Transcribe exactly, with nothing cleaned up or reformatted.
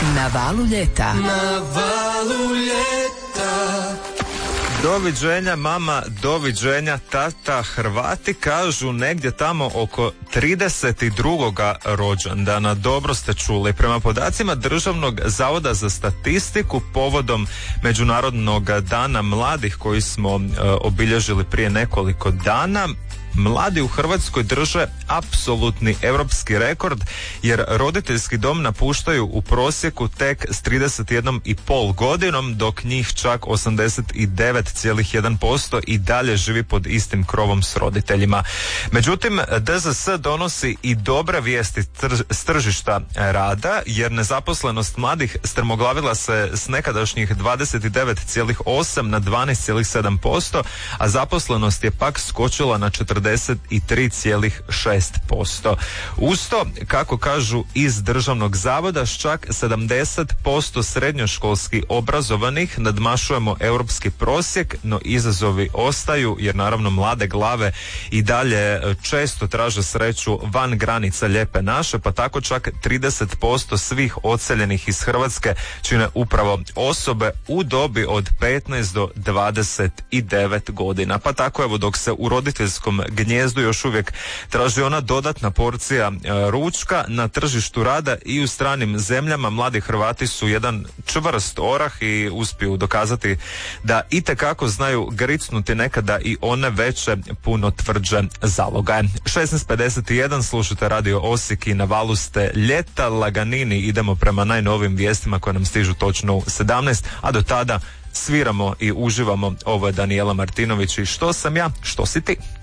Na valu ljeta. Na valu ljeta. Doviđenja mama, doviđenja tata. Hrvati kažu negdje tamo oko trideset drugog rođendana. Dobro ste čuli. Prema podacima Državnog zavoda za statistiku povodom Međunarodnog dana mladih koji smo e, obilježili prije nekoliko dana, mladi u Hrvatskoj drže apsolutni europski rekord, jer roditeljski dom napuštaju u prosjeku tek s trideset jedan i pol godinom, dok njih čak osamdeset devet zarez jedan posto i dalje živi pod istim krovom s roditeljima. Međutim, D Z S donosi i dobre vijesti s tržišta rada, jer nezaposlenost mladih strmoglavila se s nekadašnjih dvadeset devet zarez osam na dvanaest zarez sedam posto, a zaposlenost je pak skočila na četrdeset tri zarez šest posto. Uz to, kako kažu iz Državnog zavoda, s čak sedamdeset posto srednjoškolski obrazovanih nadmašujemo europski prosjek, no izazovi ostaju, jer naravno mlade glave i dalje često traže sreću van granica lijepe naše, pa tako čak trideset posto svih odseljenih iz Hrvatske čine upravo osobe u dobi od petnaest do dvadeset devet godina. Pa tako evo, dok se u roditeljskom gnjezdu još uvijek traži ona dodatna porcija e, ručka na tržištu rada i u stranim zemljama, mladi Hrvati su jedan čvrst orah i uspiju dokazati da itekako znaju gricnuti nekada i one veće, puno tvrđe zalogaje. šesnaest pedeset jedan, slušate Radio Osijek i na valu ste ljeta, laganini, idemo prema najnovim vijestima koje nam stižu točno u sedamnaest, a do tada sviramo i uživamo. Ovo je Danijela Martinović i Što sam ja, što si ti?